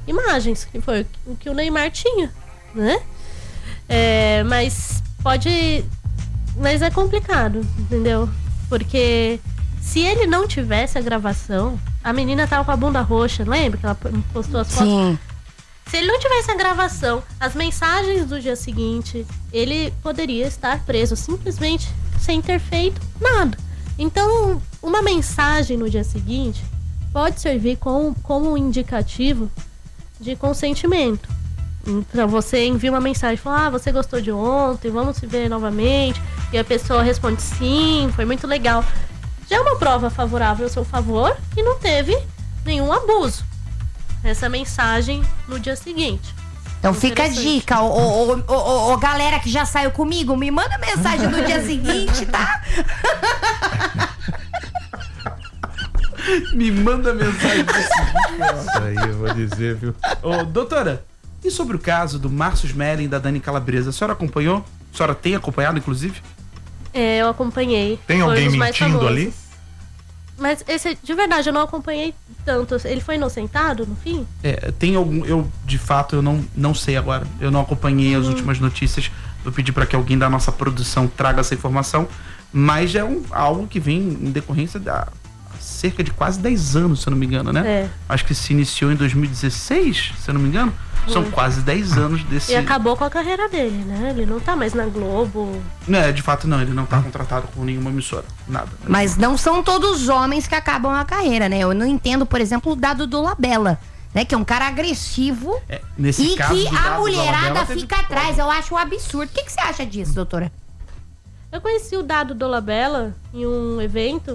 imagens, que foi o que o Neymar tinha, né? Mas é complicado, entendeu? Porque se ele não tivesse a gravação, a menina tava com a bunda roxa, lembra que ela postou as fotos? Sim. Se ele não tivesse a gravação, as mensagens do dia seguinte, ele poderia estar preso, simplesmente sem ter feito nada. Então, uma mensagem no dia seguinte pode servir como um indicativo de consentimento. Então, você envia uma mensagem, fala, você gostou de ontem, vamos se ver novamente. E a pessoa responde, sim, foi muito legal. Já é uma prova favorável ao seu favor e não teve nenhum abuso. Essa mensagem no dia seguinte. Então fica a dica, ô galera que já saiu comigo, me manda mensagem no dia seguinte, tá? Me manda mensagem no dia seguinte. Isso aí eu vou dizer, viu? Ô, doutora, e sobre o caso do Márcio Smelling e da Dani Calabresa, a senhora acompanhou? A senhora tem acompanhado, inclusive? Eu acompanhei. Tem alguém mentindo ali? Mas esse, de verdade, eu não acompanhei tanto. Ele foi inocentado no fim? Tem algum... de fato, eu não sei agora. Eu não acompanhei as últimas notícias. Eu pedi para que alguém da nossa produção traga essa informação. Mas é algo que vem em decorrência há cerca de quase 10 anos, se eu não me engano, né? Acho que se iniciou em 2016, se eu não me engano. São quase 10 anos desse... E acabou com a carreira dele, né? Ele não tá mais na Globo. De fato não, ele não tá contratado com nenhuma emissora, nada. Mas não são todos os homens que acabam a carreira, né? Eu não entendo, por exemplo, o Dado Dolabella, né? Que é um cara agressivo nesse caso, que a mulherada fica atrás. Eu acho um absurdo. O que você acha disso, doutora? Eu conheci o Dado Dolabella em um evento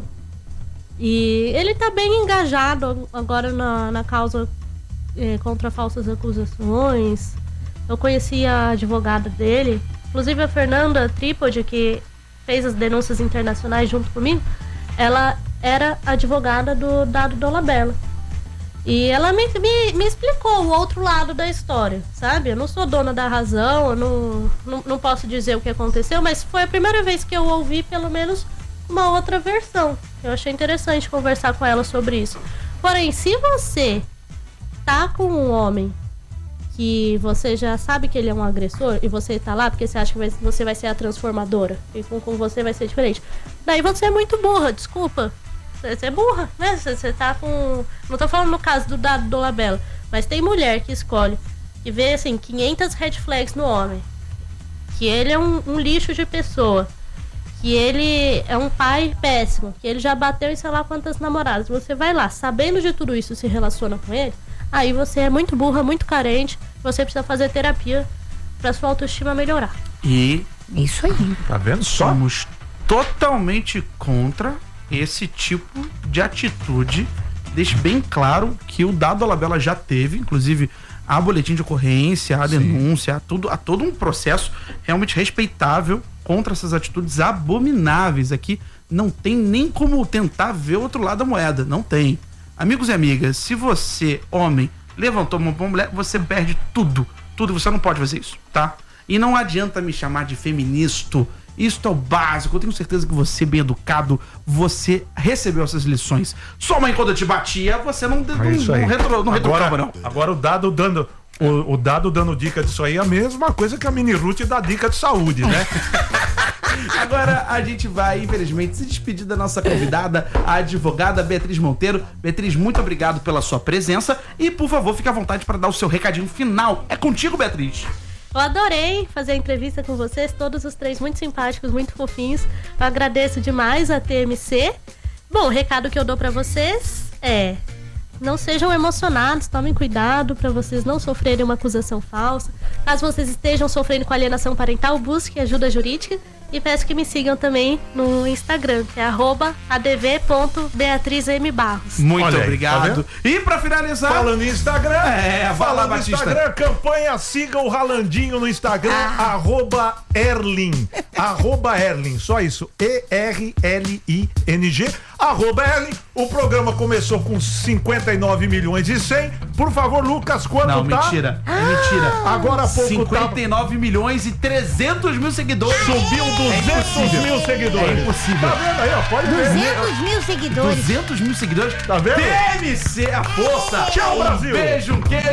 e ele tá bem engajado agora na causa contra falsas acusações. Eu conheci a advogada dele, inclusive a Fernanda Trípode, que fez as denúncias internacionais junto comigo. Ela era advogada do Dado Dolabella. E ela me explicou o outro lado da história, sabe? Eu não sou dona da razão, eu não posso dizer o que aconteceu, mas foi a primeira vez que eu ouvi pelo menos uma outra versão. Eu achei interessante conversar com ela sobre isso. Porém, se você tá com um homem que você já sabe que ele é um agressor e você tá lá porque você acha que você vai ser a transformadora e com você vai ser diferente, daí você é muito burra, desculpa. Você é burra, né? Você tá com... Não tô falando no caso do Dado Dolabella, mas tem mulher que escolhe e vê, assim, 500 red flags no homem. Que ele é um lixo de pessoa. Que ele é um pai péssimo. Que ele já bateu em sei lá quantas namoradas. Você vai lá, sabendo de tudo isso, se relaciona com ele, aí você é muito burra, muito carente. Você precisa fazer terapia pra sua autoestima melhorar. E... Isso aí. Tá vendo só? Somos totalmente contra esse tipo de atitude. Deixe bem claro que o Dado Dolabella já teve, inclusive, há boletim de ocorrência, há denúncia, há todo um processo realmente respeitável contra essas atitudes abomináveis. Aqui não tem nem como tentar ver o outro lado da moeda, não tem. Amigos e amigas, se você, homem, levantou uma mulher, você perde tudo, você não pode fazer isso, tá? E não adianta me chamar de feminista. Isso é o básico. Eu tenho certeza que você, bem educado, você recebeu essas lições. Sua mãe, quando te batia, você não retrucava, não. Agora o Dado dando dica disso aí é a mesma coisa que a Mini Ruth dá dica de saúde, né? Agora a gente vai, infelizmente, se despedir da nossa convidada, a advogada Beatriz Monteiro. Beatriz, muito obrigado pela sua presença e, por favor, fique à vontade para dar o seu recadinho final. É contigo, Beatriz. Eu adorei fazer a entrevista com vocês, todos os três muito simpáticos, muito fofinhos. Eu agradeço demais a TMC. Bom, o recado que eu dou pra vocês é: não sejam emocionados, tomem cuidado para vocês não sofrerem uma acusação falsa. Caso vocês estejam sofrendo com alienação parental, busque ajuda jurídica. E peço que me sigam também no Instagram, que é @adv.beatrizmbarros. Muito obrigado. Tá, e pra finalizar... Falando em Instagram... Falando em Instagram, campanha, siga o Ralandinho no Instagram, @Erling. @Erling, só isso. ERLING. @Erling. O programa começou com 59 milhões e 100. Por favor, Lucas, quanto tá? Não, mentira. Mentira. Agora há pouco 59 milhões e 300 mil seguidores. Subiu 200 mil seguidores. É impossível. Tá vendo aí, ó? Pode ver. 200 mil seguidores. 200 mil seguidores. Tá vendo? TMC, a força. Tchau, Brasil. Beijo, queijo.